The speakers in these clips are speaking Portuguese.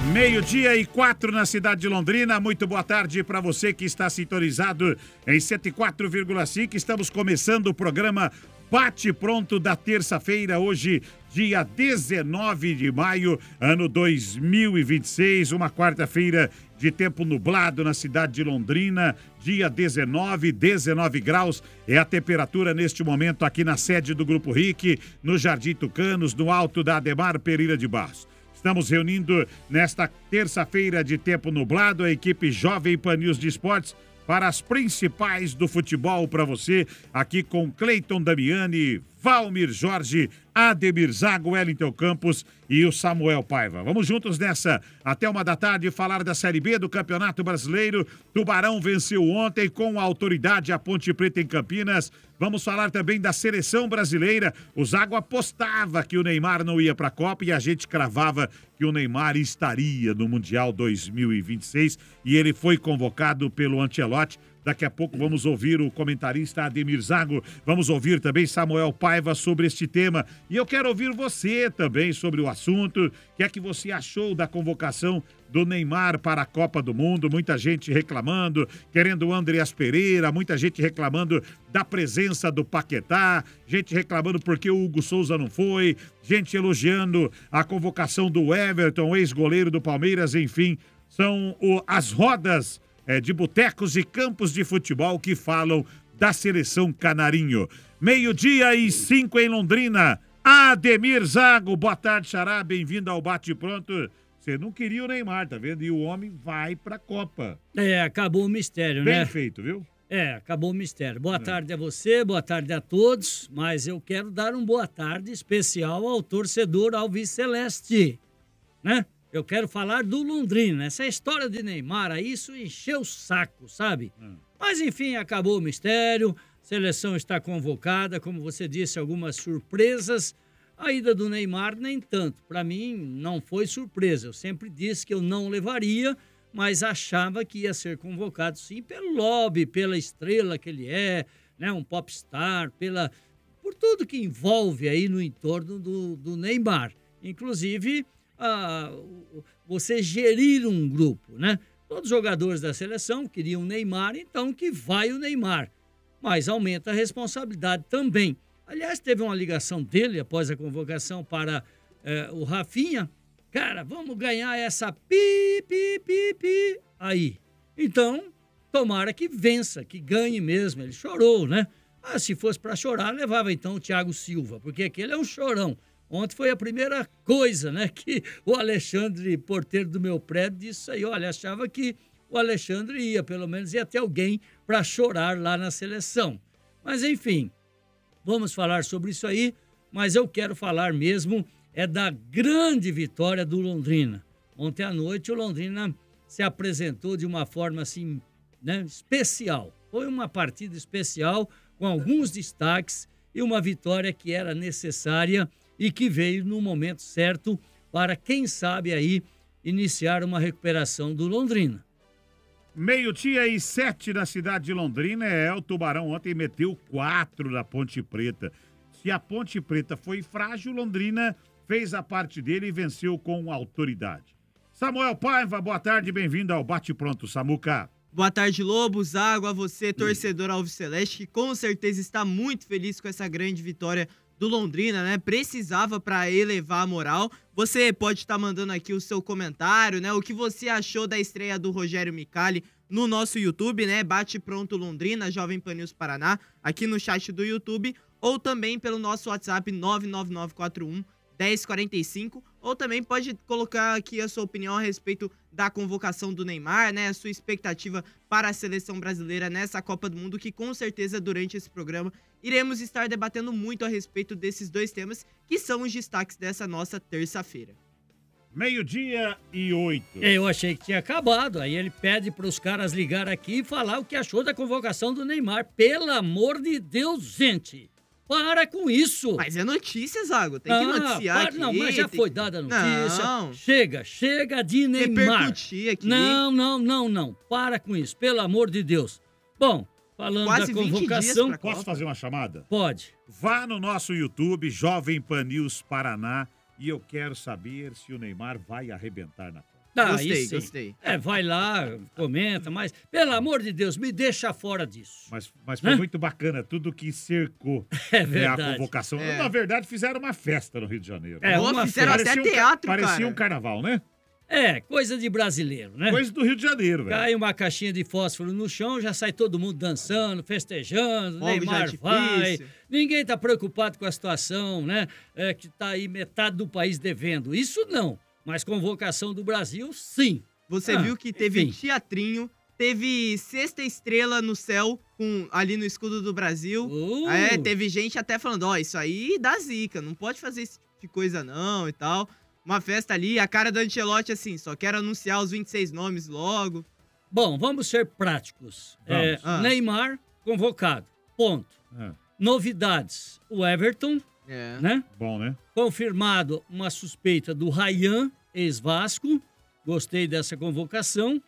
12:04 na cidade de Londrina. Muito boa tarde para você que está sintonizado em 104,5. Estamos começando o programa Bate Pronto da terça-feira, hoje, dia 19 de maio, ano 2026, uma quarta-feira de tempo nublado na cidade de Londrina, dia 19 graus é a temperatura neste momento aqui na sede do Grupo RIC, no Jardim Tucanos, no alto da Ademar Pereira de Barros. Estamos reunindo nesta terça-feira de tempo nublado a equipe Jovem Pan News de Esportes para as principais do futebol para você, aqui com Cleiton Damiani, Valmir Jorge, Ademir Zago, Wellington Campos e o Samuel Paiva. Vamos juntos nessa, até 1h da tarde, falar da Série B do Campeonato Brasileiro. Tubarão venceu ontem com autoridade a Ponte Preta em Campinas. Vamos falar também da Seleção Brasileira. O Zago apostava que o Neymar não ia para a Copa e a gente cravava que o Neymar estaria no Mundial 2026 e ele foi convocado pelo Ancelotti. Daqui a pouco vamos ouvir o comentarista Ademir Zago, vamos ouvir também Samuel Paiva sobre este tema. E eu quero ouvir você também sobre o assunto. O que é que você achou da convocação do Neymar para a Copa do Mundo? Muita gente reclamando, querendo o Andreas Pereira, muita gente reclamando da presença do Paquetá, gente reclamando porque o Hugo Souza não foi, gente elogiando a convocação do Everton, ex-goleiro do Palmeiras, enfim, são as rodas de botecos e campos de futebol que falam da seleção canarinho. 12:05 em Londrina. Ademir Zago, boa tarde, Xará, bem-vindo ao Bate Pronto. Você não queria o Neymar, tá vendo? E o homem vai pra Copa. Acabou o mistério, Bem né? feito, viu? Acabou o mistério. Boa tarde a você, boa tarde a todos, mas eu quero dar um boa tarde especial ao torcedor alviceleste, né? Eu quero falar do Londrina. Essa história de Neymar aí, isso encheu o saco, sabe? Mas, enfim, acabou o mistério. Seleção está convocada. Como você disse, algumas surpresas. A ida do Neymar, nem tanto. Para mim, não foi surpresa. Eu sempre disse que eu não levaria, mas achava que ia ser convocado, sim, pelo lobby, pela estrela que ele é, né? Um popstar, por tudo que envolve aí no entorno do Neymar. Inclusive, você gerir um grupo, né? Todos os jogadores da seleção queriam o Neymar, então que vai o Neymar. Mas aumenta a responsabilidade também. Aliás, teve uma ligação dele após a convocação para o Rafinha. Cara, vamos ganhar essa pi. Aí. Então, tomara que vença, que ganhe mesmo. Ele chorou, né? Se fosse para chorar, levava então o Thiago Silva, porque aquele é um chorão. Ontem foi a primeira coisa, né, que o Alexandre, porteiro do meu prédio, disse aí, olha, achava que o Alexandre ia, pelo menos ia ter alguém para chorar lá na seleção. Mas, enfim, vamos falar sobre isso aí, mas eu quero falar mesmo da grande vitória do Londrina. Ontem à noite o Londrina se apresentou de uma forma, assim, né, especial. Foi uma partida especial, com alguns destaques e uma vitória que era necessária e que veio no momento certo para, quem sabe, aí iniciar uma recuperação do Londrina. 12:07 na cidade de Londrina. O Tubarão ontem meteu 4 na Ponte Preta. Se a Ponte Preta foi frágil, Londrina fez a parte dele e venceu com autoridade. Samuel Paiva, boa tarde, bem-vindo ao Bate Pronto, Samuca. Boa tarde, Lobo, Zago, a você, torcedor alviceleste, que com certeza está muito feliz com essa grande vitória do Londrina, né? Precisava para elevar a moral. Você pode estar mandando aqui o seu comentário, né? O que você achou da estreia do Rogério Micali no nosso YouTube, né? Bate Pronto Londrina, Jovem Pan News Paraná, aqui no chat do YouTube, ou também pelo nosso WhatsApp 99941-1045, ou também pode colocar aqui a sua opinião a respeito da convocação do Neymar, né? A sua expectativa para a seleção brasileira nessa Copa do Mundo, que com certeza durante esse programa iremos estar debatendo muito a respeito desses dois temas, que são os destaques dessa nossa terça-feira. 12:08. Eu achei que tinha acabado. Aí ele pede para os caras ligar aqui e falar o que achou da convocação do Neymar. Pelo amor de Deus, gente! Para com isso! Mas é notícia, Zago. Tem que noticiar aqui. Não, mas já foi dada a notícia. Não. Chega de Neymar. Repercutir aqui. Não. Para com isso, pelo amor de Deus. Bom, falando Quase da 20 dias convocação... pra Posso fazer uma chamada? Pode. Vá no nosso YouTube, Jovem Pan News Paraná, e eu quero saber se o Neymar vai arrebentar na Copa. Tá, Gostei, aí sim. gostei. Vai lá, comenta, mas, pelo amor de Deus, me deixa fora disso. Mas foi muito bacana tudo que cercou É a verdade. convocação. É. Na verdade, fizeram uma festa no Rio de Janeiro. Uma Fizeram festa. até teatro, Parecia cara. um carnaval, né? Coisa de brasileiro, né? Coisa do Rio de Janeiro, velho. Cai uma caixinha de fósforo no chão, já sai todo mundo dançando, festejando, Fogo de Neymar artifício. vai. Ninguém tá preocupado com a situação, né? Que tá aí metade do país devendo. Isso não. Mas convocação do Brasil, sim. Você viu que teve enfim. teatrinho, teve sexta estrela no céu, ali no escudo do Brasil. Teve gente até falando, isso aí dá zica, não pode fazer esse tipo de coisa não e tal. Uma festa ali, a cara do Ancelotti assim, só quero anunciar os 26 nomes logo. Bom, vamos ser práticos. Vamos. Neymar convocado, ponto. Novidades, o Everton, né? Bom, né? Confirmado uma suspeita do Ryan, ex-Vasco. Gostei dessa convocação.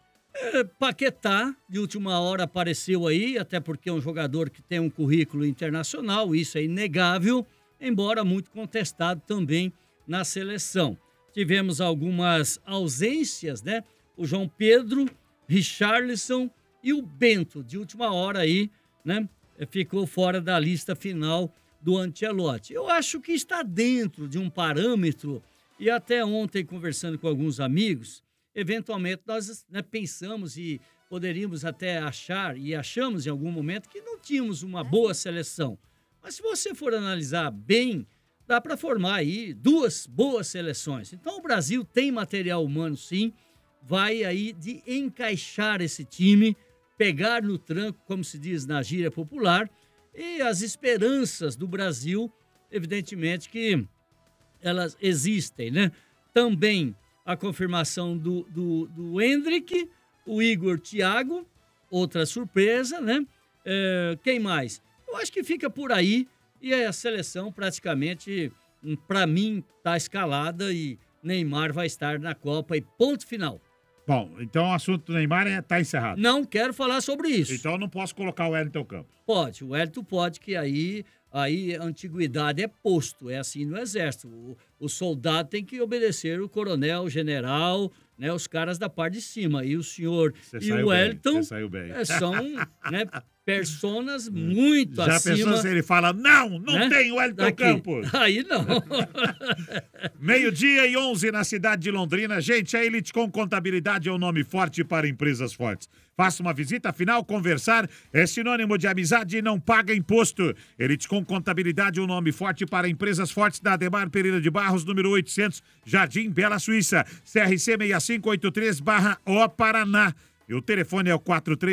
Paquetá, de última hora, apareceu aí, até porque é um jogador que tem um currículo internacional, isso é inegável, embora muito contestado também na seleção. Tivemos algumas ausências, né? O João Pedro, Richarlison e o Bento, de última hora aí, né? Ficou fora da lista final do Ancelotti. Eu acho que está dentro de um parâmetro, e até ontem, conversando com alguns amigos, eventualmente nós pensamos e poderíamos até achar, e achamos em algum momento, que não tínhamos uma boa seleção. Mas se você for analisar bem, dá para formar aí 2 boas seleções. Então o Brasil tem material humano, sim, vai aí de encaixar esse time, pegar no tranco, como se diz na gíria popular, e as esperanças do Brasil, evidentemente que elas existem, né? Também a confirmação do Endrick, o Igor Thiago, outra surpresa, né? Quem mais? Eu acho que fica por aí. E a seleção praticamente, para mim, está escalada e Neymar vai estar na Copa e ponto final. Bom, então o assunto do Neymar está encerrado. Não quero falar sobre isso. Então eu não posso colocar o Wellington Campos. Pode, o Wellington pode, que aí a antiguidade é posto, é assim no Exército. O soldado tem que obedecer o coronel, o general, né, os caras da parte de cima. E o senhor e o Wellington são, né, personas muito Já acima. pensou se ele fala, não né? tem o Wellington Campos? Aí não. 12:11 na cidade de Londrina. Gente, a Elite com Contabilidade é um nome forte para empresas fortes. Faça uma visita, afinal, conversar é sinônimo de amizade e não paga imposto. Elite com Contabilidade é um nome forte para empresas fortes da Ademar Pereira de Barros, número 800, Jardim Bela Suíça, CRC 6583/O Paraná. E o telefone é o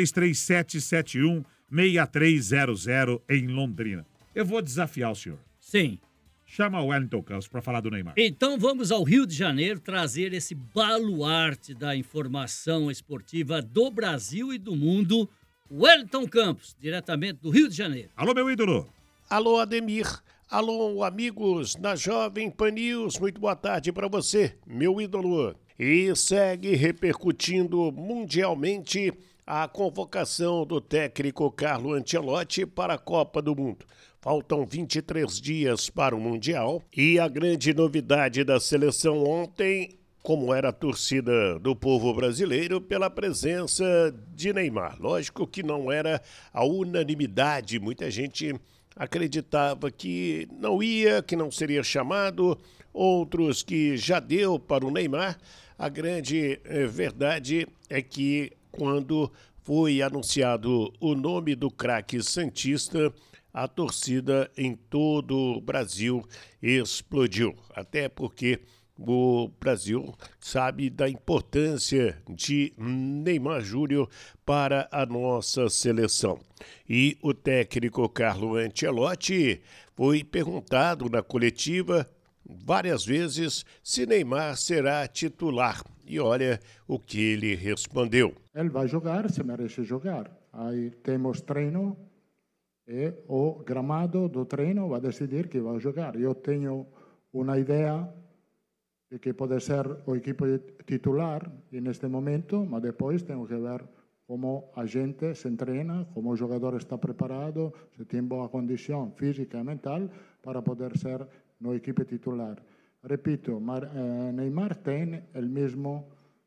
4337716300 em Londrina. Eu vou desafiar o senhor. Sim. Chama o Wellington Campos para falar do Neymar. Então vamos ao Rio de Janeiro trazer esse baluarte da informação esportiva do Brasil e do mundo, Wellington Campos, diretamente do Rio de Janeiro. Alô, meu ídolo. Alô, Ademir. Alô, amigos da Jovem Pan News. Muito boa tarde para você, meu ídolo. E segue repercutindo mundialmente a convocação do técnico Carlo Ancelotti para a Copa do Mundo. Faltam 23 dias para o Mundial e a grande novidade da seleção ontem, como era a torcida do povo brasileiro, pela presença de Neymar. Lógico que não era a unanimidade, muita gente acreditava que não ia, que não seria chamado, outros que já deu para o Neymar. A grande verdade é que quando foi anunciado o nome do craque santista, a torcida em todo o Brasil explodiu. Até porque o Brasil sabe da importância de Neymar Júnior para a nossa seleção. E o técnico Carlo Ancelotti foi perguntado na coletiva várias vezes se Neymar será titular. E olha o que ele respondeu. Ele vai jogar, se merece jogar. Aí temos treino e o gramado do treino vai decidir que vai jogar. Eu tenho uma ideia de que pode ser o equipo titular neste momento, mas depois temos que ver como a gente se treina, como o jogador está preparado, se tem boa condição física e mental para poder ser no equipe titular. Repito, Neymar tem o mesmo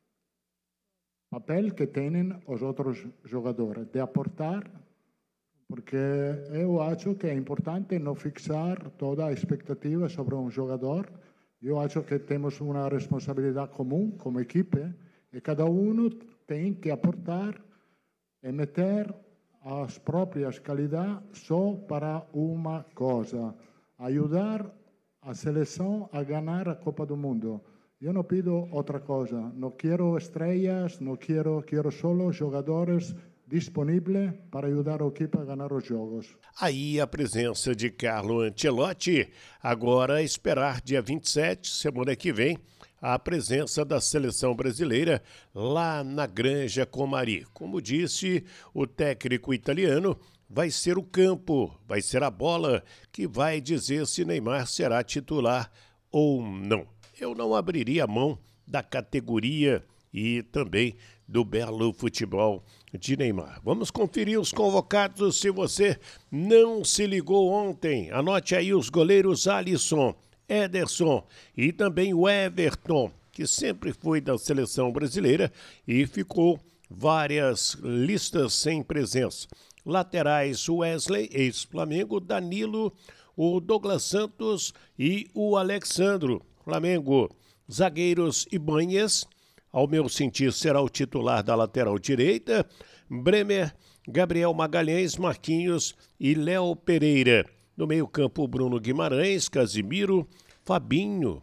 papel que têm os outros jogadores, de aportar, porque eu acho que é importante não fixar toda a expectativa sobre um jogador. Eu acho que temos uma responsabilidade comum como equipe e cada um tem que aportar e meter as próprias qualidades só para uma coisa: ajudar a seleção a ganhar a Copa do Mundo. Eu não pido outra coisa, não quero estrelas, não quero só jogadores disponíveis para ajudar a equipe a ganhar os jogos. Aí a presença de Carlo Ancelotti, agora esperar dia 27, semana que vem, a presença da seleção brasileira lá na Granja Comari. Como disse o técnico italiano, vai ser o campo, vai ser a bola que vai dizer se Neymar será titular ou não. Eu não abriria a mão da categoria e também do belo futebol de Neymar. Vamos conferir os convocados. Se você não se ligou ontem, anote aí os goleiros Alisson, Ederson e também o Everton, que sempre foi da seleção brasileira e ficou várias listas sem presença. Laterais Wesley, ex-Flamengo, Danilo, o Douglas Santos e o Alexandro. Flamengo, zagueiros Ibanez, ao meu sentir será o titular da lateral direita, Bremer, Gabriel Magalhães, Marquinhos e Léo Pereira. No meio-campo, Bruno Guimarães, Casimiro, Fabinho,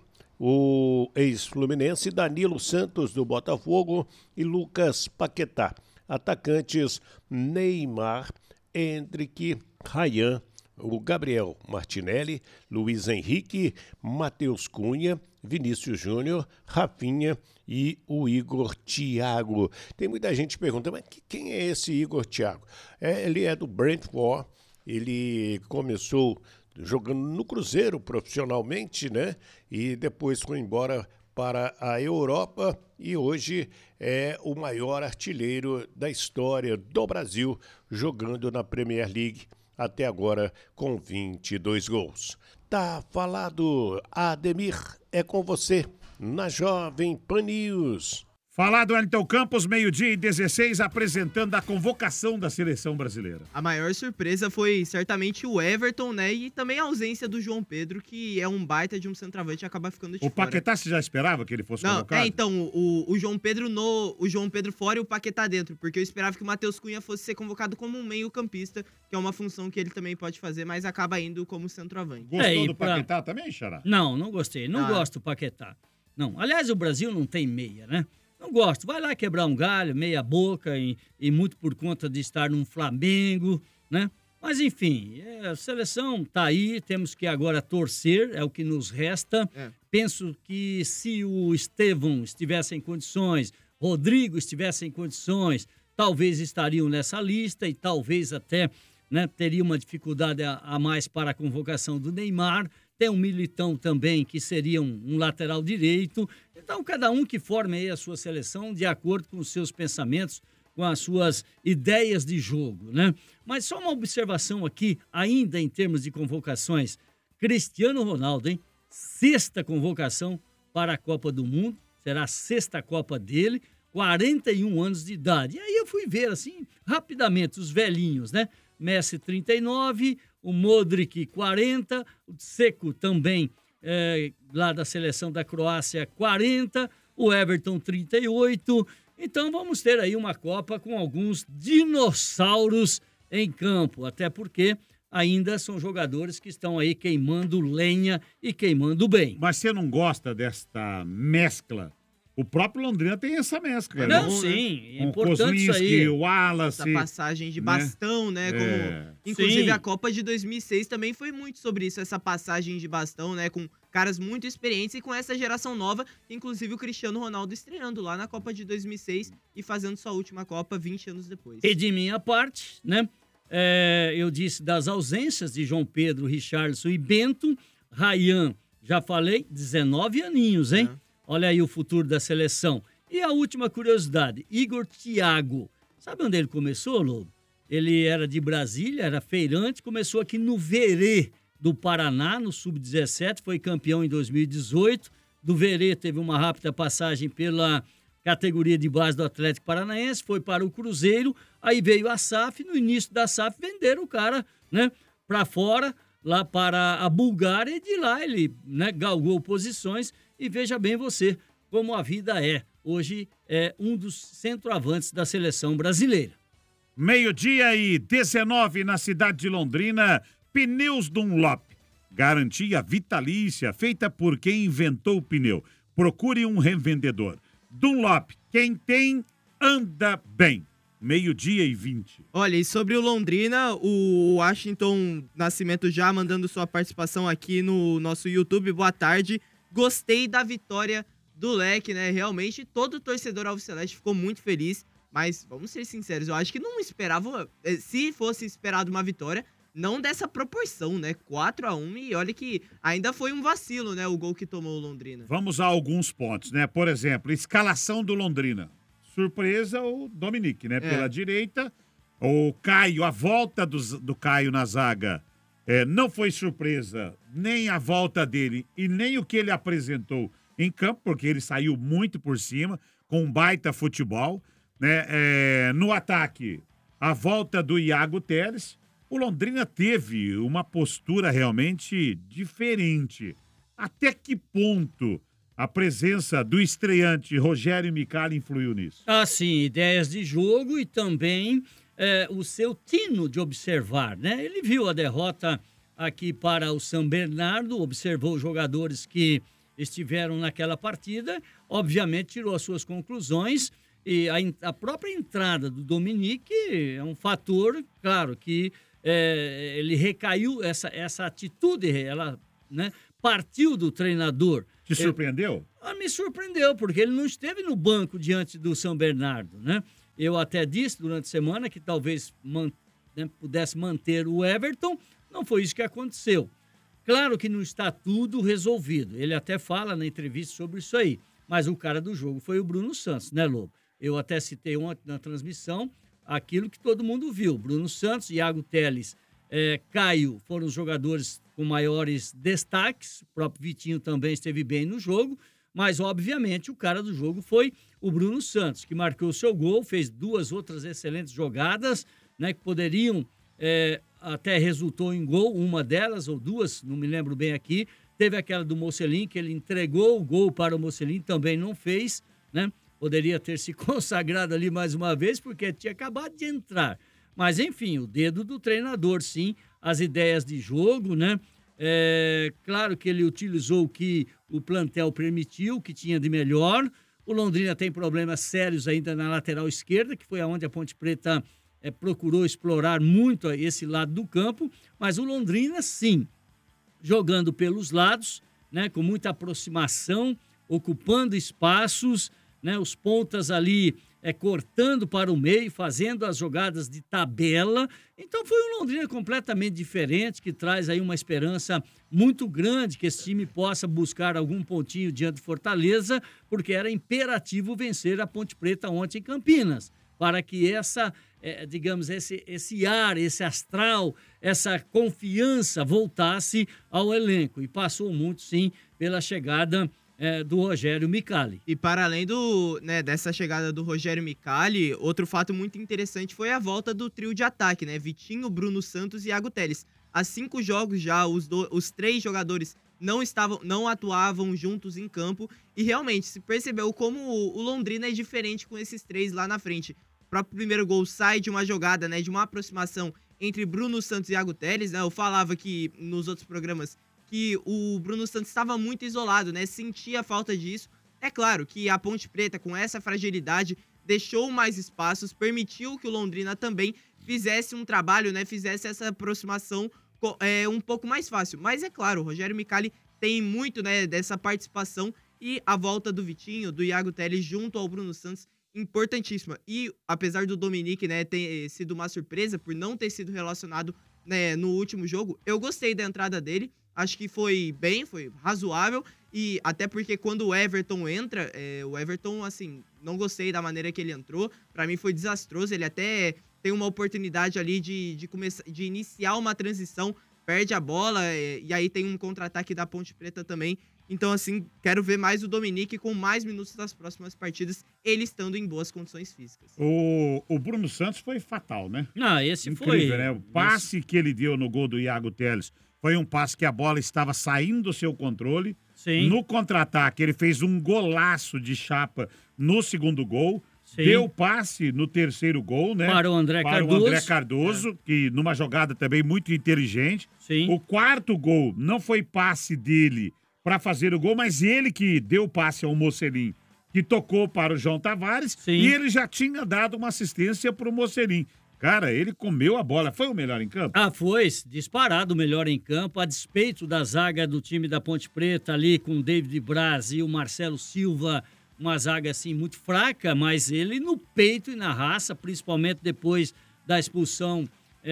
o ex-Fluminense, Danilo Santos do Botafogo e Lucas Paquetá. Atacantes, Neymar, Endrick, Ryan, o Gabriel Martinelli, Luiz Henrique, Matheus Cunha, Vinícius Júnior, Rafinha e o Igor Thiago. Tem muita gente perguntando, mas quem é esse Igor Thiago? Ele é do Brentford, ele começou jogando no Cruzeiro profissionalmente, né? E depois foi embora para a Europa e hoje é o maior artilheiro da história do Brasil, jogando na Premier League até agora com 22 gols. Tá falado, Ademir, é com você na Jovem Pan News. Falado Wellington Campos, 12:16, apresentando a convocação da seleção brasileira. A maior surpresa foi certamente o Everton, né? E também a ausência do João Pedro, que é um baita de um centroavante e acaba ficando de fora. O Paquetá, você já esperava que ele fosse convocado? Então, o João Pedro fora e o Paquetá dentro, porque eu esperava que o Matheus Cunha fosse ser convocado como um meio-campista, que é uma função que ele também pode fazer, mas acaba indo como centroavante. Gostou do Paquetá também, Xará? Não gostei. Não gosto do Paquetá. Não. Aliás, o Brasil não tem meia, né? Não gosto. Vai lá quebrar um galho, meia boca, e muito por conta de estar num Flamengo, né? Mas, enfim, a seleção tá aí, temos que agora torcer, é o que nos resta. Penso que se o Estevão estivesse em condições, Rodrigo estivesse em condições, talvez estariam nessa lista e talvez até, né, teria uma dificuldade a mais para a convocação do Neymar. Tem um Militão também, que seria um lateral direito. Então, cada um que forme aí a sua seleção de acordo com os seus pensamentos, com as suas ideias de jogo, né? Mas só uma observação aqui, ainda em termos de convocações. Cristiano Ronaldo, hein? 6ª convocação para a Copa do Mundo. Será a 6ª Copa dele, 41 anos de idade. E aí eu fui ver, assim, rapidamente, os velhinhos, né? Messi, 39, o Modric, 40, o Seco também, lá da seleção da Croácia, 40, o Everton, 38. Então vamos ter aí uma Copa com alguns dinossauros em campo, até porque ainda são jogadores que estão aí queimando lenha e queimando bem. Mas você não gosta desta mescla? O próprio Londrina tem essa mescla. Não, sim, é importante isso aí. O Wallace, essa passagem de bastão, né? Como, inclusive, a Copa de 2006 também foi muito sobre isso, essa passagem de bastão, né? Com caras muito experientes e com essa geração nova, inclusive o Cristiano Ronaldo estreando lá na Copa de 2006 e fazendo sua última Copa 20 anos depois. E de minha parte, né? Eu disse das ausências de João Pedro, Richarlison e Bento. Ryan, já falei, 19 aninhos, hein? Olha aí o futuro da seleção. E a última curiosidade, Igor Thiago. Sabe onde ele começou, Lobo? Ele era de Brasília, era feirante, começou aqui no Verê do Paraná, no Sub-17, foi campeão em 2018. Do Verê teve uma rápida passagem pela categoria de base do Atlético Paranaense, foi para o Cruzeiro, aí veio a SAF, no início da SAF venderam o cara, né, para fora, lá para a Bulgária, e de lá ele, né, galgou posições, e veja bem você como a vida é. Hoje é um dos centroavantes da seleção brasileira. 12:19 na cidade de Londrina, Pneus Dunlop. Garantia vitalícia feita por quem inventou o pneu. Procure um revendedor. Dunlop, quem tem, anda bem. 12:20. Olha, e sobre o Londrina, o Washington Nascimento já mandando sua participação aqui no nosso YouTube. Boa tarde. Gostei da vitória do Leque, né? Realmente, todo torcedor alviceleste ficou muito feliz. Mas, vamos ser sinceros, eu acho que não esperava... Se fosse esperado uma vitória, não dessa proporção, né? 4-1, e olha que ainda foi um vacilo, né? O gol que tomou o Londrina. Vamos a alguns pontos, né? Por exemplo, escalação do Londrina. Surpresa o Dominique, né? Pela direita, o Caio, a volta do Caio na zaga. Não foi surpresa nem a volta dele e nem o que ele apresentou em campo, porque ele saiu muito por cima, com um baita futebol, né? No ataque, a volta do Iago Teles. O Londrina teve uma postura realmente diferente. Até que ponto a presença do estreante Rogério Micali influiu nisso? Ah, sim, ideias de jogo e também o seu tino de observar, né? Ele viu a derrota aqui para o São Bernardo, observou os jogadores que estiveram naquela partida, obviamente tirou as suas conclusões, e a própria entrada do Dominique é um fator, claro, que ele recaiu, essa atitude, ela, né, partiu do treinador. Te surpreendeu? Me surpreendeu, porque ele não esteve no banco diante do São Bernardo, né? Eu até disse durante a semana que talvez pudesse manter o Everton, não foi isso que aconteceu. Claro que não está tudo resolvido, ele até fala na entrevista sobre isso aí, mas o cara do jogo foi o Bruno Santos, né, Lobo? Eu até citei ontem na transmissão aquilo que todo mundo viu. Bruno Santos, Iago Teles, Caio foram os jogadores com maiores destaques. O próprio Vitinho também esteve bem no jogo. Mas, obviamente, o cara do jogo foi o Bruno Santos, que marcou o seu gol, fez 2 outras excelentes jogadas, né, que poderiam, até resultou em gol, uma delas ou 2, não me lembro bem aqui. Teve aquela do Mocelin, que ele entregou o gol para o Mocelin, também não fez, né? Poderia ter se consagrado ali mais uma vez, porque tinha acabado de entrar. Mas, enfim, o dedo do treinador, sim, as ideias de jogo, né? Claro que ele utilizou o que o plantel permitiu, o que tinha de melhor. O Londrina tem problemas sérios ainda na lateral esquerda, que foi onde a Ponte Preta procurou explorar muito esse lado do campo. Mas o Londrina, sim, jogando pelos lados, né? Com muita aproximação, ocupando espaços, né, os pontas ali cortando para o meio, fazendo as jogadas de tabela. Então foi um Londrina completamente diferente, que traz aí uma esperança muito grande que esse time possa buscar algum pontinho diante do Fortaleza, porque era imperativo vencer a Ponte Preta ontem em Campinas, para que digamos, esse ar, esse astral, essa confiança voltasse ao elenco. E passou muito, sim, pela chegada do Rogério Micali. E para além dessa chegada do Rogério Micali, outro fato muito interessante foi a volta do trio de ataque, né? Vitinho, Bruno Santos e Iago Teles. Há 5 jogos já, os 3 jogadores não atuavam juntos em campo, e realmente se percebeu como o Londrina é diferente com esses 3 lá na frente. O próprio primeiro gol sai de uma jogada, né, de uma aproximação entre Bruno Santos e Iago Teles, né? Eu falava que nos outros programas que o Bruno Santos estava muito isolado, né? Sentia a falta disso. É claro que a Ponte Preta, com essa fragilidade, deixou mais espaços, permitiu que o Londrina também fizesse um trabalho, né? Fizesse essa aproximação um pouco mais fácil. Mas é claro, o Rogério Micali tem muito, né, dessa participação, e a volta do Vitinho, do Iago Teles junto ao Bruno Santos, importantíssima. E apesar do Dominique, né, ter sido uma surpresa por não ter sido relacionado, né, no último jogo, eu gostei da entrada dele. Acho que foi razoável, e até porque quando o Everton entra, o Everton, assim, não gostei da maneira que ele entrou, pra mim foi desastroso. Ele até tem uma oportunidade ali de iniciar uma transição, perde a bola, e aí tem um contra-ataque da Ponte Preta também, Então, assim, quero ver mais o Dominique com mais minutos das próximas partidas, ele estando em boas condições físicas. O Bruno Santos foi fatal, né? Esse Incrível, foi... né? O passe que ele deu no gol do Iago Telles foi um passe que a bola estava saindo do seu controle. Sim. No contra-ataque, ele fez um golaço de chapa no segundo gol. Sim. Deu passe no terceiro gol, né? Para o André Cardoso, que numa jogada também muito inteligente. Sim. O quarto gol não foi passe dele para fazer o gol, mas ele que deu passe ao Mocelin, que tocou para o João Tavares. Sim. E ele já tinha dado uma assistência para o Mocelin. Cara, ele comeu a bola. Foi o melhor em campo? Foi disparado o melhor em campo, a despeito da zaga do time da Ponte Preta ali com o David Braz e o Marcelo Silva, uma zaga assim muito fraca, mas ele no peito e na raça, principalmente depois da expulsão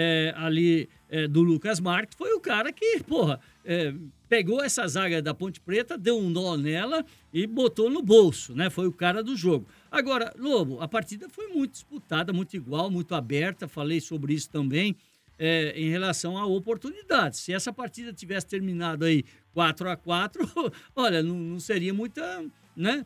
do Lucas Marques, foi o cara que, pegou essa zaga da Ponte Preta, deu um nó nela e botou no bolso, né? Foi o cara do jogo. Agora, Lobo, a partida foi muito disputada, muito igual, muito aberta, falei sobre isso também, em relação a oportunidades. Se essa partida tivesse terminado aí 4-4, olha, não seria muita, né?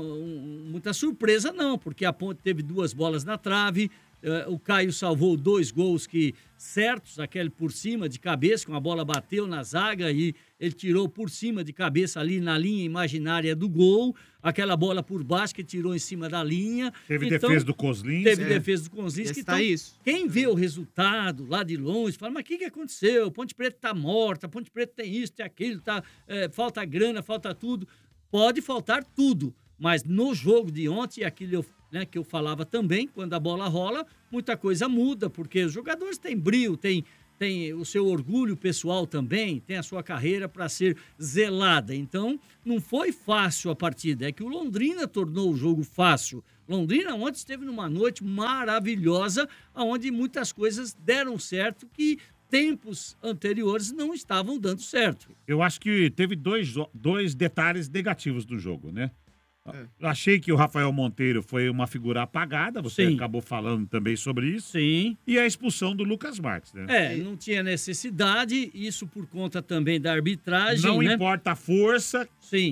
Muita surpresa não, porque a Ponte teve 2 bolas na trave, o Caio salvou 2 gols certos, aquele por cima de cabeça, com a bola bateu na zaga e ele tirou por cima de cabeça ali na linha imaginária do gol, aquela bola por baixo que tirou em cima da linha. Teve defesa do Kozlins. Defesa do Kozlins. Isso. Quem vê o resultado lá de longe, fala, mas o que aconteceu? Ponte Preta tá morta, Ponte Preta tem isso, tem aquilo, falta grana, falta tudo. Pode faltar tudo, mas no jogo de ontem, aquilo que eu falava também, quando a bola rola, muita coisa muda, porque os jogadores têm brio, têm o seu orgulho pessoal também, tem a sua carreira para ser zelada. Então, não foi fácil a partida, é que o Londrina tornou o jogo fácil. Londrina ontem esteve numa noite maravilhosa, onde muitas coisas deram certo que tempos anteriores não estavam dando certo. Eu acho que teve dois detalhes negativos do jogo, né? Eu achei que o Rafael Monteiro foi uma figura apagada, você acabou falando também sobre isso. Sim. E a expulsão do Lucas Marques, né? Não tinha necessidade, isso por conta também da arbitragem, Não importa a força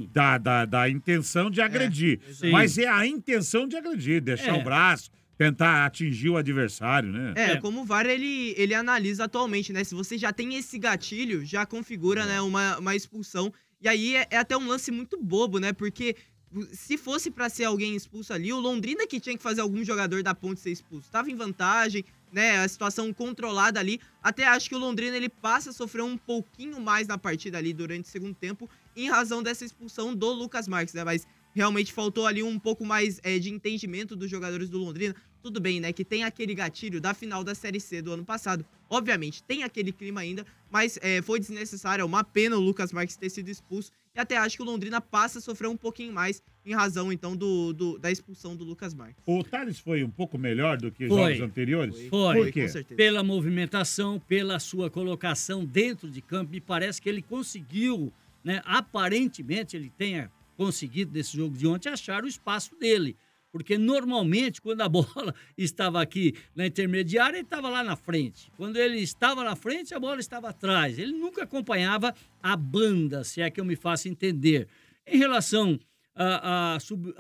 da intenção de agredir, mas é a intenção de agredir, deixar o braço, tentar atingir o adversário, né? Como o VAR ele analisa atualmente, né? Se você já tem esse gatilho, já configura né, uma expulsão. E aí é até um lance muito bobo, né? Porque se fosse pra ser alguém expulso ali, o Londrina que tinha que fazer algum jogador da Ponte ser expulso. Tava em vantagem, né? A situação controlada ali. Até acho que o Londrina ele passa a sofrer um pouquinho mais na partida ali durante o segundo tempo, em razão dessa expulsão do Lucas Marques, né? Mas realmente faltou ali um pouco mais de entendimento dos jogadores do Londrina. Tudo bem, né? Que tem aquele gatilho da final da Série C do ano passado. Obviamente, tem aquele clima ainda, mas foi desnecessário. É uma pena o Lucas Marques ter sido expulso. E até acho que o Londrina passa a sofrer um pouquinho mais em razão, então, da expulsão do Lucas Marques. O Thales foi um pouco melhor do que os jogos anteriores? Foi. Por quê? Com certeza. Pela movimentação, pela sua colocação dentro de campo, me parece que ele conseguiu, né? Aparentemente, ele tenha conseguido, nesse jogo de ontem, achar o espaço dele. Porque normalmente, quando a bola estava aqui na intermediária, ele estava lá na frente. Quando ele estava na frente, a bola estava atrás. Ele nunca acompanhava a banda, se é que eu me faço entender. Em relação à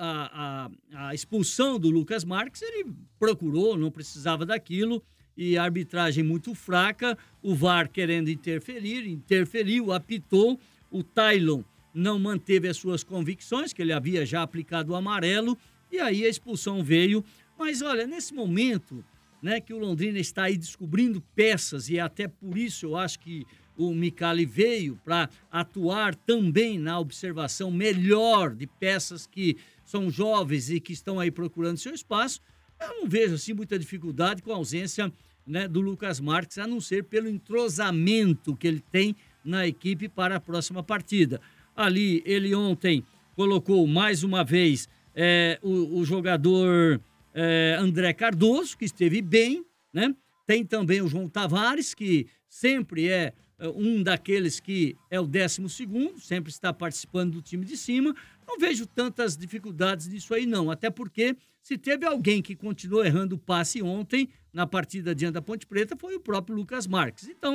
expulsão do Lucas Marques, ele procurou, não precisava daquilo, e a arbitragem muito fraca, o VAR querendo interferiu, apitou, o Tailon não manteve as suas convicções, que ele havia já aplicado o amarelo, e aí a expulsão veio. Mas olha, nesse momento, né, que o Londrina está aí descobrindo peças, e até por isso eu acho que o Micali veio para atuar também na observação melhor de peças que são jovens e que estão aí procurando seu espaço, eu não vejo assim muita dificuldade com a ausência, né, do Lucas Marques, a não ser pelo entrosamento que ele tem na equipe para a próxima partida. Ali, ele ontem colocou mais uma vez o jogador André Cardoso, que esteve bem, né? Tem também o João Tavares, que sempre é um daqueles que é o 12º, sempre está participando do time de cima. Não vejo tantas dificuldades nisso aí, não. Até porque, se teve alguém que continuou errando o passe ontem, na partida diante da Ponte Preta, foi o próprio Lucas Marques. Então,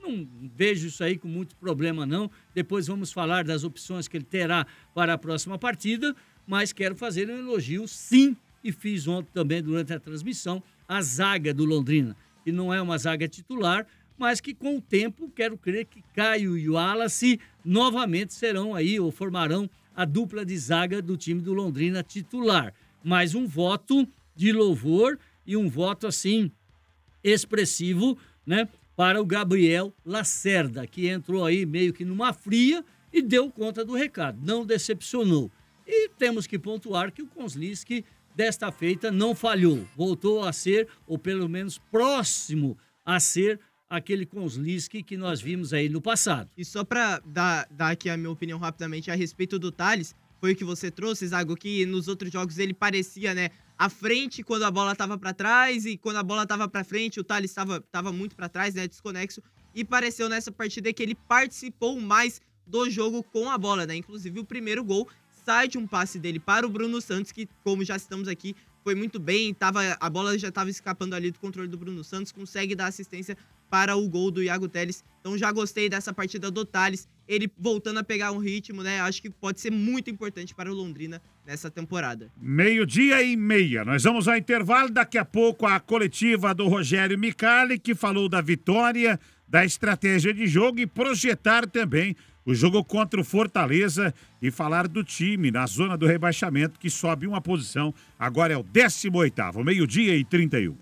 Não vejo isso aí com muito problema, não. Depois vamos falar das opções que ele terá para a próxima partida, mas quero fazer um elogio, sim, e fiz ontem também durante a transmissão, a zaga do Londrina, que não é uma zaga titular, mas que com o tempo, quero crer que Caio e o Wallace novamente serão aí, ou formarão a dupla de zaga do time do Londrina titular. Mais um voto de louvor e um voto, assim, expressivo, né, para o Gabriel Lacerda, que entrou aí meio que numa fria e deu conta do recado, não decepcionou. E temos que pontuar que o Kozlinski, desta feita, não falhou, voltou a ser, ou pelo menos próximo a ser, aquele Kozlinski que nós vimos aí no passado. E só para dar aqui a minha opinião rapidamente a respeito do Thales, foi o que você trouxe, Zago, que nos outros jogos ele parecia, né, à frente quando a bola estava para trás e quando a bola estava para frente o Thales estava muito para trás, né, desconexo, e pareceu nessa partida que ele participou mais do jogo com a bola, né, inclusive o primeiro gol sai de um passe dele para o Bruno Santos, que, como já estamos aqui, foi muito bem, a bola já estava escapando ali do controle do Bruno Santos, consegue dar assistência para o gol do Iago Teles. Então já gostei dessa partida do Thales, ele voltando a pegar um ritmo, né? Acho que pode ser muito importante para o Londrina nessa temporada. 12:30. Nós vamos ao intervalo, daqui a pouco a coletiva do Rogério Micali, que falou da vitória, da estratégia de jogo e projetar também o jogo contra o Fortaleza e falar do time na zona do rebaixamento, que sobe uma posição, agora é o 18º, 12:31.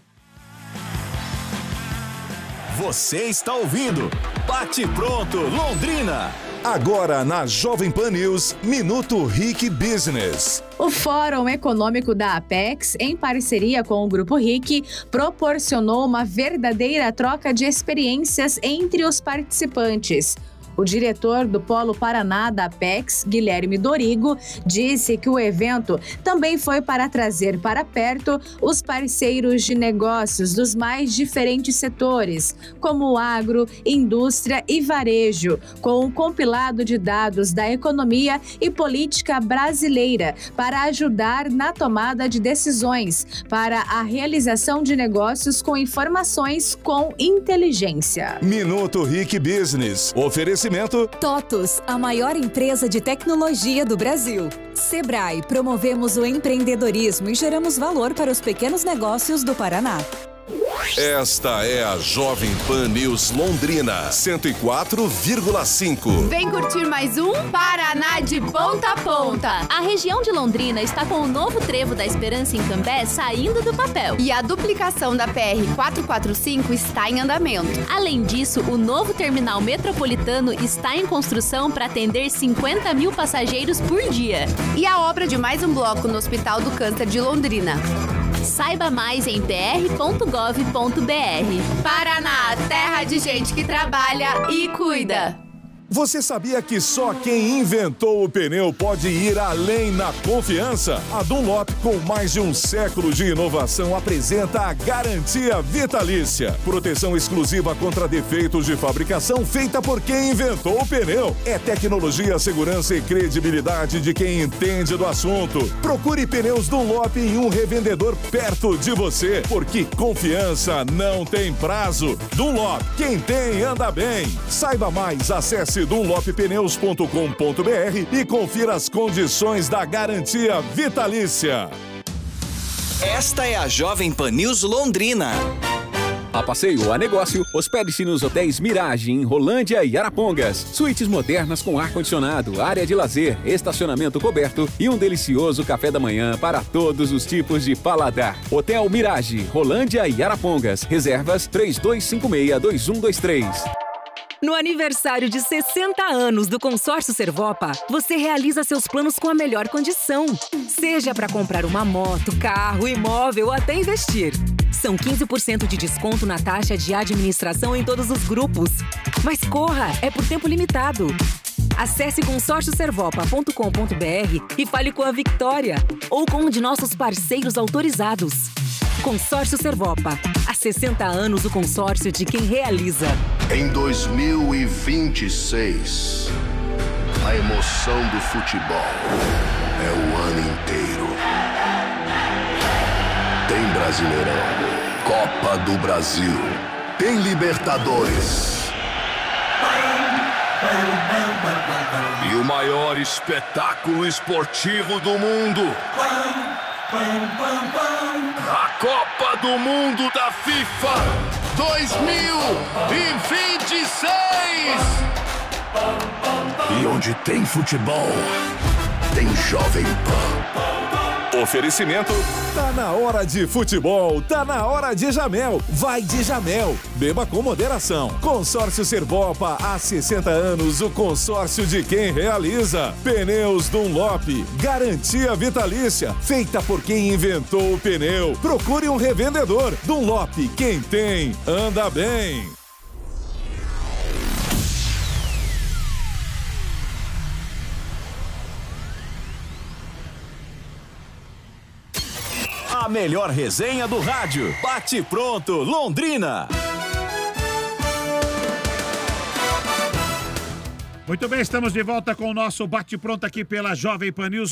Você está ouvindo Bate Pronto Londrina. Agora na Jovem Pan News, Minuto RIC Business. O Fórum Econômico da Apex, em parceria com o Grupo RIC, proporcionou uma verdadeira troca de experiências entre os participantes. O diretor do Polo Paraná da Apex, Guilherme Dorigo, disse que o evento também foi para trazer para perto os parceiros de negócios dos mais diferentes setores, como o agro, indústria e varejo, com um compilado de dados da economia e política brasileira para ajudar na tomada de decisões para a realização de negócios com informações com inteligência. Minuto RIC Business. Oferecimento TOTUS, a maior empresa de tecnologia do Brasil. Sebrae, promovemos o empreendedorismo e geramos valor para os pequenos negócios do Paraná. Esta é a Jovem Pan News Londrina, 104,5. Vem curtir mais um Paraná de ponta a ponta. A região de Londrina está com o novo trevo da Esperança em Cambé saindo do papel. E a duplicação da PR-445 está em andamento. Além disso, o novo terminal metropolitano está em construção para atender 50 mil passageiros por dia. E a obra de mais um bloco no Hospital do Câncer de Londrina. Saiba mais em pr.gov.br. Paraná, terra de gente que trabalha e cuida. Você sabia que só quem inventou o pneu pode ir além na confiança? A Dunlop, com mais de um século de inovação, apresenta a Garantia Vitalícia. Proteção exclusiva contra defeitos de fabricação feita por quem inventou o pneu. É tecnologia, segurança e credibilidade de quem entende do assunto. Procure pneus Dunlop em um revendedor perto de você, porque confiança não tem prazo. Dunlop, quem tem anda bem. Saiba mais, acesse dunloppneus.com.br e confira as condições da Garantia Vitalícia. Esta é a Jovem Pan News Londrina. A passeio a negócio, hospede-se nos hotéis Mirage, em Rolândia e Arapongas. Suítes modernas com ar-condicionado, área de lazer, estacionamento coberto e um delicioso café da manhã para todos os tipos de paladar. Hotel Mirage, Rolândia e Arapongas. Reservas 3256-2123. No aniversário de 60 anos do Consórcio Servopa, você realiza seus planos com a melhor condição. Seja para comprar uma moto, carro, imóvel ou até investir. São 15% de desconto na taxa de administração em todos os grupos. Mas corra, é por tempo limitado. Acesse consórcioservopa.com.br e fale com a Victória ou com um de nossos parceiros autorizados. Consórcio Servopa. Há 60 anos o consórcio de quem realiza. Em 2026, a emoção do futebol é o ano inteiro. Tem Brasileirão, Copa do Brasil, tem Libertadores. E o maior espetáculo esportivo do mundo. A Copa do Mundo da FIFA 2026. E onde tem futebol, tem Jovem Pan. Oferecimento. Tá na hora de futebol, tá na hora de Jamel. Vai de Jamel. Beba com moderação. Consórcio Servopa, há 60 anos, o consórcio de quem realiza. Pneus Dunlop, garantia vitalícia, feita por quem inventou o pneu. Procure um revendedor. Dunlop, quem tem, anda bem. A melhor resenha do rádio. Bate pronto, Londrina. Muito bem, estamos de volta com o nosso bate-pronto aqui pela Jovem Pan News,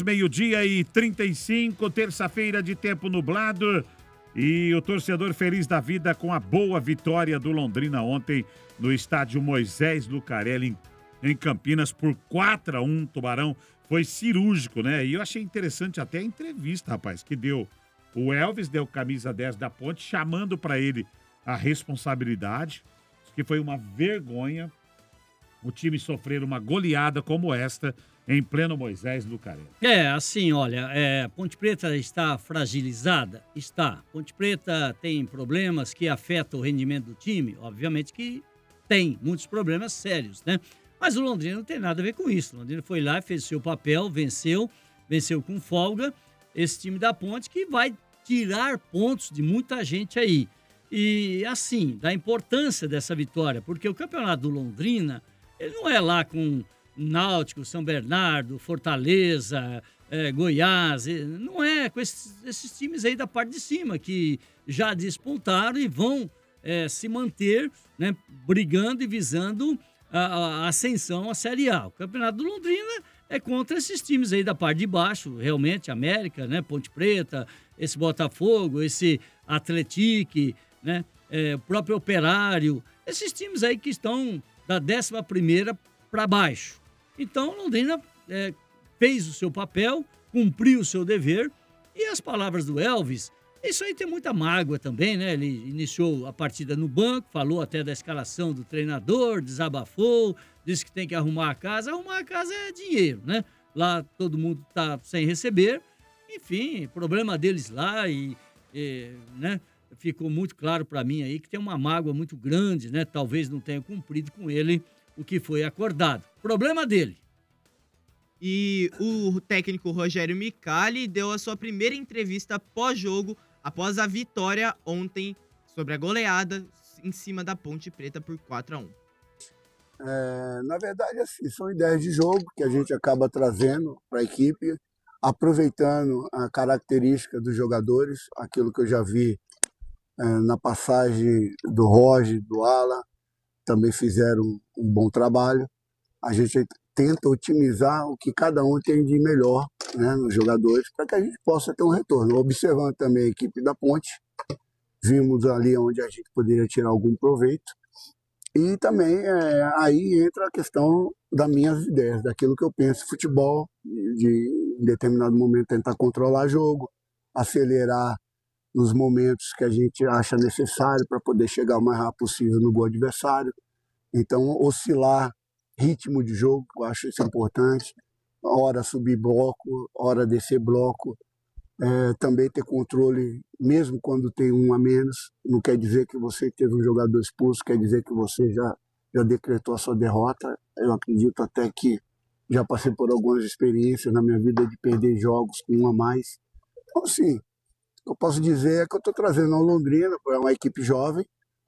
12:35, terça-feira de tempo nublado. E o torcedor feliz da vida com a boa vitória do Londrina ontem no estádio Moisés Lucarelli, em Campinas, por 4-1. Tubarão foi cirúrgico, né? E eu achei interessante até a entrevista, rapaz, que deu. O Elvis deu camisa 10 da Ponte, chamando para ele a responsabilidade, que foi uma vergonha o time sofrer uma goleada como esta em pleno Moisés Lucarelli. Assim, olha, Ponte Preta está fragilizada? Está. Ponte Preta tem problemas que afetam o rendimento do time? Obviamente que tem muitos problemas sérios, né? Mas o Londrina não tem nada a ver com isso. O Londrina foi lá, fez seu papel, venceu com folga esse time da Ponte, que vai tirar pontos de muita gente aí. E, assim, da importância dessa vitória, porque o campeonato do Londrina, ele não é lá com Náutico, São Bernardo, Fortaleza, Goiás, não é com esses times aí da parte de cima, que já despontaram e vão se manter, né, brigando e visando a ascensão à Série A. O campeonato do Londrina é contra esses times aí da parte de baixo, realmente, América, né, Ponte Preta, esse Botafogo, esse Atlético, né, o próprio Operário, esses times aí que estão da 11ª para baixo. Então, Londrina fez o seu papel, cumpriu o seu dever, e as palavras do Elvis, isso aí tem muita mágoa também, né? Ele iniciou a partida no banco, falou até da escalação do treinador, desabafou, disse que tem que arrumar a casa. Arrumar a casa é dinheiro, né? Lá todo mundo tá sem receber. Enfim, problema deles lá né? Ficou muito claro para mim aí que tem uma mágoa muito grande, né? Talvez não tenha cumprido com ele o que foi acordado. Problema dele. E o técnico Rogério Micali deu a sua primeira entrevista pós-jogo, após a vitória ontem sobre a goleada em cima da Ponte Preta por 4-1. Na verdade, assim, são ideias de jogo que a gente acaba trazendo para a equipe, aproveitando a característica dos jogadores, aquilo que eu já vi na passagem do Roger, do Alan, também fizeram um bom trabalho. A gente tenta otimizar o que cada um tem de melhor, né, nos jogadores, para que a gente possa ter um retorno. Observando também a equipe da Ponte, vimos ali onde a gente poderia tirar algum proveito. E também aí entra a questão das minhas ideias, daquilo que eu penso em futebol, de em determinado momento tentar controlar o jogo, acelerar nos momentos que a gente acha necessário para poder chegar o mais rápido possível no gol adversário. Então, oscilar ritmo de jogo, eu acho isso importante. Hora subir bloco, hora descer bloco. Também ter controle, mesmo quando tem um a menos. Não quer dizer que você teve um jogador expulso, quer dizer que você já decretou a sua derrota. Eu acredito até que já passei por algumas experiências na minha vida de perder jogos com um a mais. Então, assim, eu posso dizer que eu estou trazendo ao Londrina, para uma equipe jovem,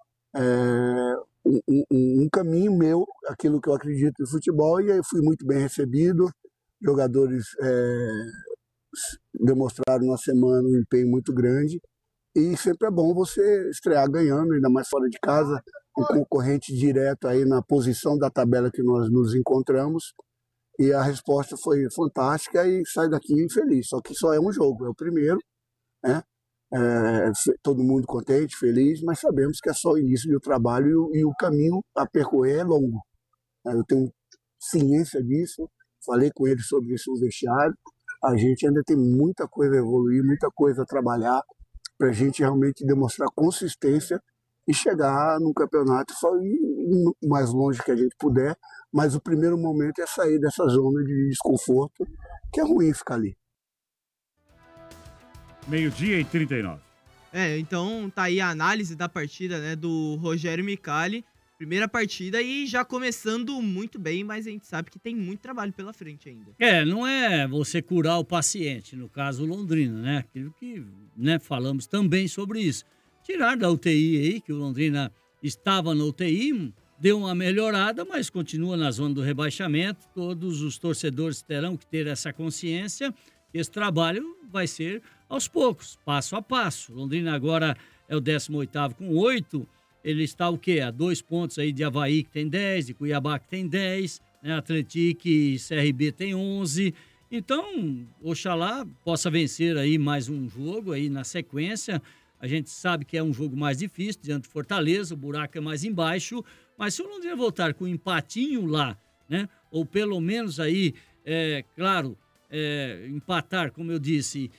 um caminho meu, aquilo que eu acredito no futebol, e aí fui muito bem recebido. Jogadores demonstraram na semana um empenho muito grande, e sempre é bom você estrear ganhando, ainda mais fora de casa, um concorrente direto aí na posição da tabela que nós nos encontramos, e a resposta foi fantástica e sai daqui feliz. Só que só é um jogo, é o primeiro, né? Todo mundo contente, feliz, mas sabemos que é só o início do trabalho e o caminho a percorrer é longo. Eu tenho ciência disso, falei com ele sobre isso no vestiário. A gente ainda tem muita coisa a evoluir, muita coisa a trabalhar para a gente realmente demonstrar consistência e chegar num campeonato só ir o mais longe que a gente puder, mas o primeiro momento é sair dessa zona de desconforto, que é ruim ficar ali. 12h39. Então tá aí a análise da partida, né, do Rogério Micali. Primeira partida e já começando muito bem, mas a gente sabe que tem muito trabalho pela frente ainda. Não é você curar o paciente, no caso o Londrina, né? Aquilo que, né, falamos também sobre isso. Tirar da UTI aí, que o Londrina estava na UTI, deu uma melhorada, mas continua na zona do rebaixamento. Todos os torcedores terão que ter essa consciência. Esse trabalho vai ser aos poucos, passo a passo. Londrina agora é o 18º com 8. Ele está o quê? A 2 pontos aí de Avaí, que tem 10, de Cuiabá, que tem 10, né? Atlético e CRB tem 11. Então, oxalá possa vencer aí mais um jogo aí na sequência. A gente sabe que é um jogo mais difícil, diante do Fortaleza, o buraco é mais embaixo. Mas se o Londrina voltar com um empatinho lá, né? Ou pelo menos aí, empatar, como eu disse,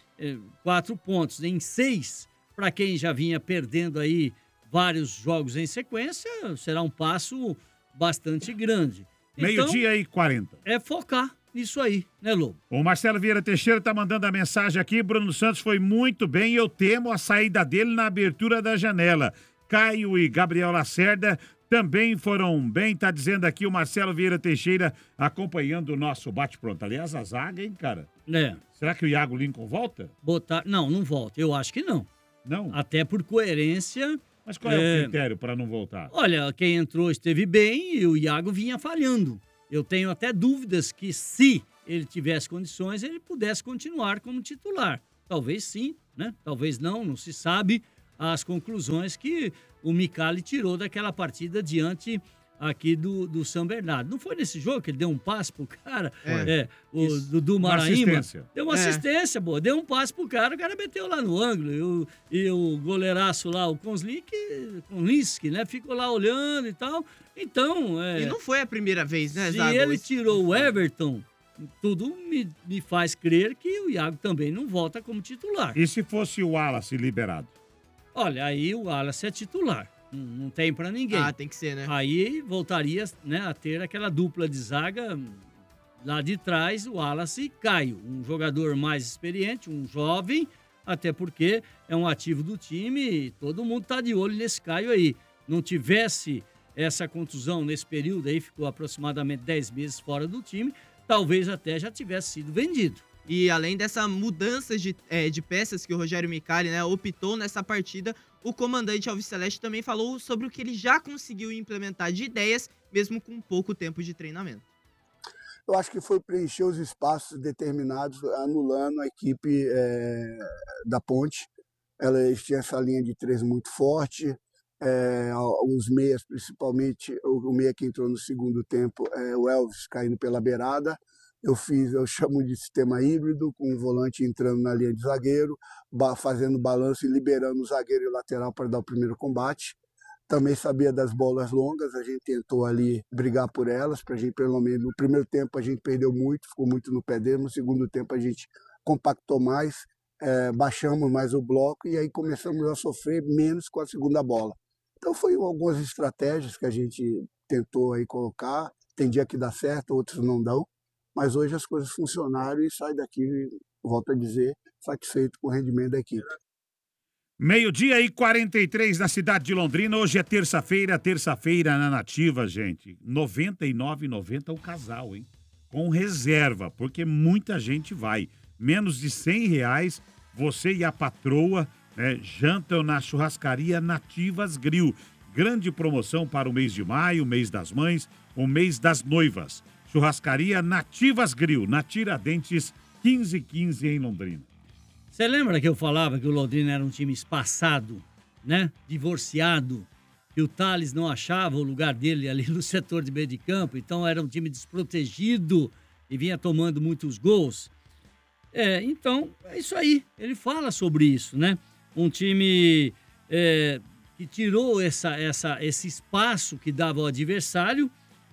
4 pontos em 6, para quem já vinha perdendo aí vários jogos em sequência, será um passo bastante grande. Então, 12h40. É focar nisso aí, né, Lobo? O Marcelo Vieira Teixeira tá mandando a mensagem aqui. Bruno Santos foi muito bem e eu temo a saída dele na abertura da janela. Caio e Gabriel Lacerda também foram bem, tá dizendo aqui o Marcelo Vieira Teixeira, acompanhando o nosso bate-pronto. Aliás, a zaga, hein, cara? Será que o Iago Lincoln volta? Não volta. Eu acho que não. Não? Até por coerência. Mas qual é o critério para não voltar? Olha, quem entrou esteve bem e o Iago vinha falhando. Eu tenho até dúvidas que se ele tivesse condições, ele pudesse continuar como titular. Talvez sim, né? Talvez não se sabe as conclusões que o Micali tirou daquela partida diante aqui do São Bernardo. Não foi nesse jogo que ele deu um passe pro cara? O Dudu Maraíma. Deu uma assistência, boa. Deu um passe pro cara, o cara meteu lá no ângulo. E o goleiraço lá, o Konlinski, né? Ficou lá olhando e tal. Então... E não foi a primeira vez, né, Se Zago? ele tirou o Everton, tudo me faz crer que o Iago também não volta como titular. E se fosse o Wallace liberado? Olha, aí o Wallace é titular. Não tem pra ninguém. Tem que ser, né? Aí voltaria, né, a ter aquela dupla de zaga lá de trás, o Wallace e Caio. Um jogador mais experiente, um jovem, até porque é um ativo do time e todo mundo tá de olho nesse Caio aí. Não tivesse essa contusão nesse período aí, ficou aproximadamente 10 meses fora do time, talvez até já tivesse sido vendido. E além dessa mudança de peças que o Rogério Micali, né, optou nessa partida, o comandante Alves Celeste também falou sobre o que ele já conseguiu implementar de ideias, mesmo com pouco tempo de treinamento. Eu acho que foi preencher os espaços determinados, anulando a equipe da Ponte. Eles tinham essa linha de 3 muito forte, os meias, principalmente o meia que entrou no segundo tempo, o Elvis caindo pela beirada. Eu chamo de sistema híbrido, com o volante entrando na linha de zagueiro, fazendo balanço e liberando o zagueiro e o lateral para dar o primeiro combate. Também sabia das bolas longas, a gente tentou ali brigar por elas, para a gente, pelo menos, no primeiro tempo a gente perdeu muito, ficou muito no pé dele, no segundo tempo a gente compactou mais, baixamos mais o bloco e aí começamos a sofrer menos com a segunda bola. Então foi algumas estratégias que a gente tentou aí colocar, tem dia que dá certo, outros não dão. Mas hoje as coisas funcionaram e sai daqui, volto a dizer, satisfeito com o rendimento da equipe. 12h43 na cidade de Londrina. Hoje é terça-feira na Nativa, gente. R$ 99,90 o casal, hein? Com reserva, porque muita gente vai. Menos de R$100, você e a patroa, né, jantam na churrascaria Nativas Grill. Grande promoção para o mês de maio, o mês das mães, o mês das noivas. Churrascaria Nativas Grill, na Tiradentes 1515 em Londrina. Você lembra que eu falava que o Londrina era um time espaçado, né? Divorciado, que o Thales não achava o lugar dele ali no setor de meio de campo, então era um time desprotegido e vinha tomando muitos gols. Então, é isso aí. Ele fala sobre isso, né? Um time que tirou esse espaço que dava ao adversário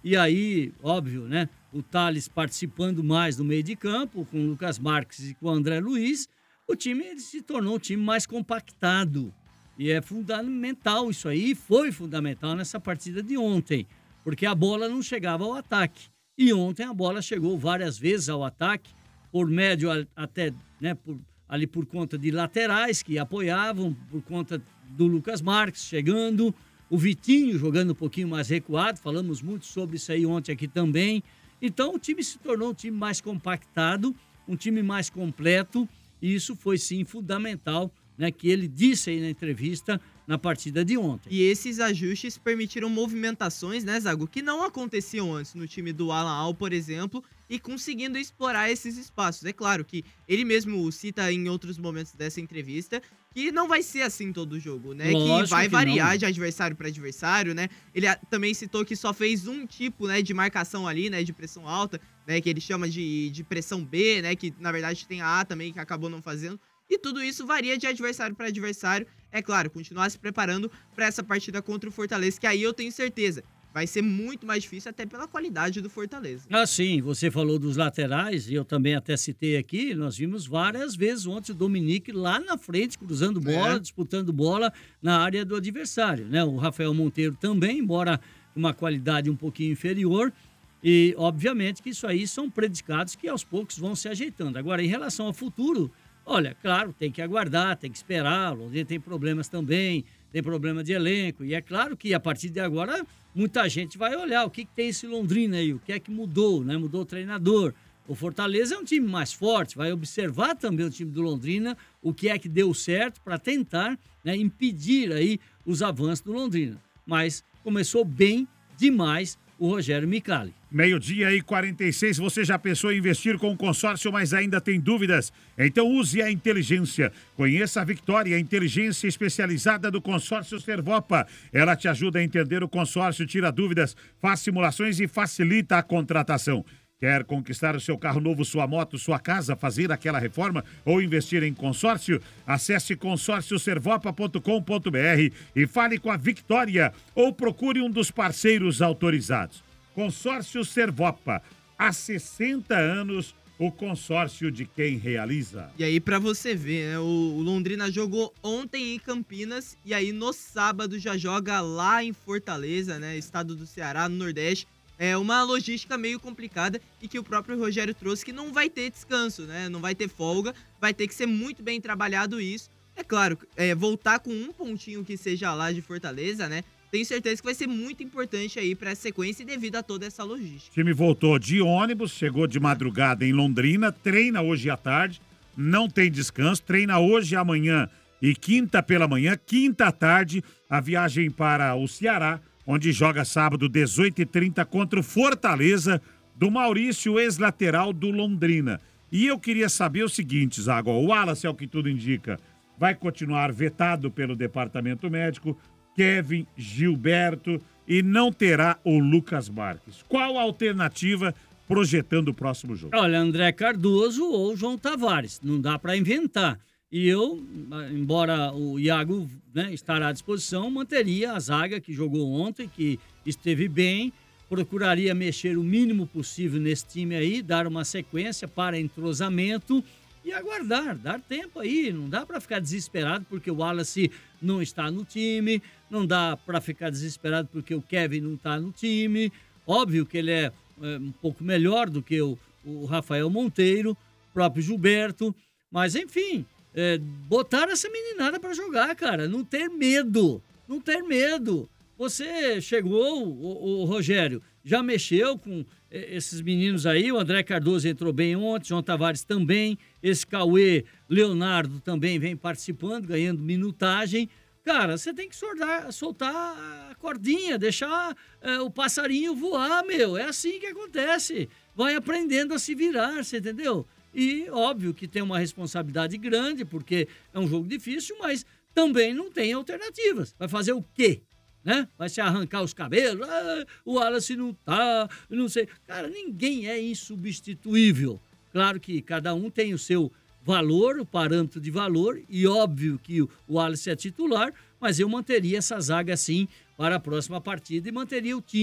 E aí, óbvio, né? O Thales participando mais do meio de campo, com o Lucas Marques e com o André Luiz, o time ele se tornou um time mais compactado. E é fundamental isso aí, foi fundamental nessa partida de ontem, porque a bola não chegava ao ataque. E ontem a bola chegou várias vezes ao ataque, por médio até, né, ali por conta de laterais que apoiavam, por conta do Lucas Marques chegando, o Vitinho jogando um pouquinho mais recuado, falamos muito sobre isso aí ontem aqui também. Então o time se tornou um time mais compactado, um time mais completo, e isso foi sim fundamental, né, que ele disse aí na entrevista na partida de ontem. E esses ajustes permitiram movimentações, né, Zago, que não aconteciam antes no time do Alan Al, por exemplo, e conseguindo explorar esses espaços. É claro que ele mesmo cita em outros momentos dessa entrevista que não vai ser assim todo jogo, né? Lógico que vai que variar não. de adversário para adversário, né? Ele também citou que só fez um tipo, né, de marcação ali, né, de pressão alta, né, que ele chama de pressão B, né, que na verdade tem a A também que acabou não fazendo. E tudo isso varia de adversário para adversário. É claro, continuar se preparando para essa partida contra o Fortaleza, que aí eu tenho certeza vai ser muito mais difícil, até pela qualidade do Fortaleza. Ah, sim, você falou dos laterais, e eu também até citei aqui, nós vimos várias vezes ontem o Dominique lá na frente, cruzando bola, disputando bola na área do adversário, né? O Rafael Monteiro também, embora com uma qualidade um pouquinho inferior, e obviamente que isso aí são predicados que aos poucos vão se ajeitando. Agora, em relação ao futuro, olha, claro, tem que aguardar, tem que esperar, o Londrina tem problemas também, tem problema de elenco, e é claro que a partir de agora muita gente vai olhar o que tem esse Londrina aí, o que é que mudou, né? Mudou o treinador. O Fortaleza é um time mais forte, vai observar também o time do Londrina, o que é que deu certo para tentar, né, impedir aí os avanços do Londrina. Mas começou bem demais o Rogério Micali. 12:46, você já pensou em investir com o consórcio, mas ainda tem dúvidas? Então use a inteligência. Conheça a Victoria, a inteligência especializada do consórcio Servopa. Ela te ajuda a entender o consórcio, tira dúvidas, faz simulações e facilita a contratação. Quer conquistar o seu carro novo, sua moto, sua casa, fazer aquela reforma ou investir em consórcio? Acesse consórcioservopa.com.br e fale com a Victoria ou procure um dos parceiros autorizados. Consórcio Servopa, há 60 anos, o consórcio de quem realiza. E aí, pra você ver, né, o Londrina jogou ontem em Campinas e aí no sábado já joga lá em Fortaleza, né, estado do Ceará, no Nordeste. É uma logística meio complicada e que o próprio Rogério trouxe, que não vai ter descanso, né, não vai ter folga, vai ter que ser muito bem trabalhado isso. É claro, voltar com um pontinho que seja lá de Fortaleza, né, tenho certeza que vai ser muito importante aí para essa sequência e devido a toda essa logística. O time voltou de ônibus, chegou de madrugada em Londrina, treina hoje à tarde, não tem descanso, treina hoje e amanhã e quinta pela manhã, quinta à tarde, a viagem para o Ceará, onde joga sábado 18h30 contra o Fortaleza, do Maurício, ex-lateral do Londrina. E eu queria saber o seguinte, Zago, o Wallace, é o que tudo indica, vai continuar vetado pelo departamento médico, Kevin, Gilberto, e não terá o Lucas Marques. Qual a alternativa projetando o próximo jogo? Olha, André Cardoso ou João Tavares, não dá para inventar. E eu, embora o Iago, né, estará à disposição, manteria a zaga que jogou ontem, que esteve bem, procuraria mexer o mínimo possível nesse time aí, dar uma sequência para entrosamento e aguardar, dar tempo aí. Não dá para ficar desesperado porque o Wallace não está no time, não dá para ficar desesperado porque o Kevin não está no time. Óbvio que ele é um pouco melhor do que o Rafael Monteiro, o próprio Gilberto, mas enfim, botar essa meninada para jogar, cara, não ter medo, não ter medo. Você chegou, o Rogério, já mexeu com esses meninos aí, o André Cardoso entrou bem ontem, João Tavares também, esse Cauê Leonardo também vem participando, ganhando minutagem. Cara, você tem que soltar a cordinha, deixar o passarinho voar, meu. É assim que acontece. Vai aprendendo a se virar, você entendeu? E óbvio que tem uma responsabilidade grande, porque é um jogo difícil, mas também não tem alternativas. Vai fazer o quê? Né? Vai se arrancar os cabelos, o Wallace não tá, não sei. Cara, ninguém é insubstituível. Claro que cada um tem o seu valor, o parâmetro de valor, e óbvio que o Wallace é titular, mas eu manteria essa zaga sim para a próxima partida e manteria o time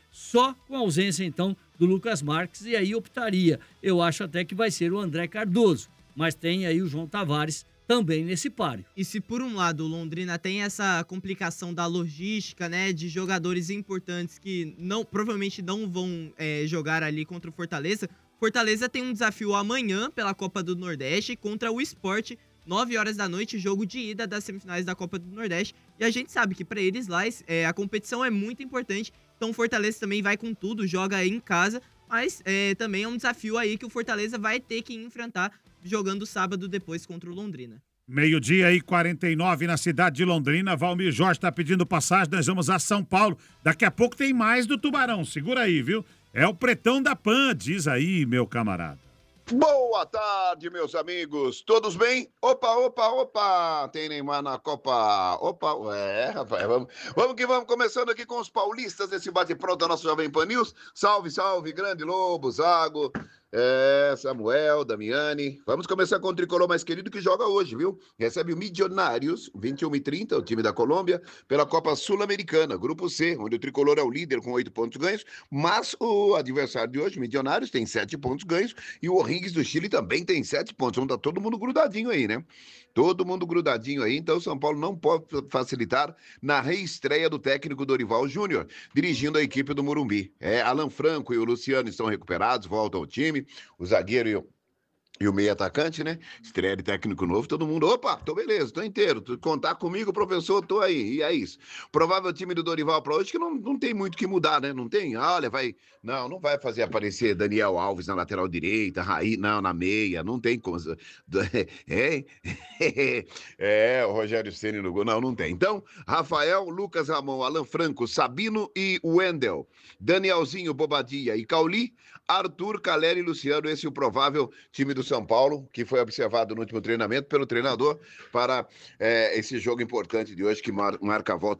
só com a ausência, então, do Lucas Marques, e aí optaria. Eu acho até que vai ser o André Cardoso, mas tem aí o João Tavares também nesse páreo. E se por um lado o Londrina tem essa complicação da logística, né, de jogadores importantes que provavelmente não vão jogar ali contra o Fortaleza tem um desafio amanhã pela Copa do Nordeste contra o Sport, 9 horas da noite, jogo de ida das semifinais da Copa do Nordeste. E a gente sabe que para eles lá a competição é muito importante, então o Fortaleza também vai com tudo, joga em casa, mas também é um desafio aí que o Fortaleza vai ter que enfrentar jogando sábado depois contra o Londrina. 12h49 na cidade de Londrina. Valmir Jorge está pedindo passagem, nós vamos a São Paulo. Daqui a pouco tem mais do Tubarão, segura aí, viu? É o Pretão da Pan, diz aí, meu camarada. Boa tarde, meus amigos. Todos bem? Opa. Tem Neymar na Copa. Rapaz, vamos que vamos. Começando aqui com os paulistas desse bate-pronto da nossa Jovem Pan News. Salve, grande Lobo, Zago, Samuel, Damiani. Vamos começar com o tricolor mais querido que joga hoje, viu? Recebe o Milionários, 21h30, o time da Colômbia, pela Copa Sul-Americana, Grupo C, onde o tricolor é o líder com 8 pontos ganhos, mas o adversário de hoje, o Milionários, tem 7 pontos ganhos e o O'Higgins do Chile também tem 7 pontos. Então tá todo mundo grudadinho aí, né? Todo mundo grudadinho aí, então o São Paulo não pode facilitar na reestreia do técnico Dorival Júnior, dirigindo a equipe do Morumbi. Alan Franco e o Luciano estão recuperados, voltam ao time, o zagueiro e o meio atacante, né? Estreia de técnico novo, todo mundo, tô beleza, tô inteiro, contar comigo, professor, tô aí, e é isso. Provável time do Dorival para hoje que não tem muito o que mudar, né? Não tem, olha, não vai fazer aparecer Daniel Alves na lateral direita, Raí, não, na meia, não tem como. O Rogério Ceni no gol, não tem. Então, Rafael, Lucas Ramon, Alan Franco, Sabino e Wendel, Danielzinho, Bobadilla e Cauli, Arthur, Caleri e Luciano, esse é o provável time do São Paulo, que foi observado no último treinamento pelo treinador para esse jogo importante de hoje que marca a volta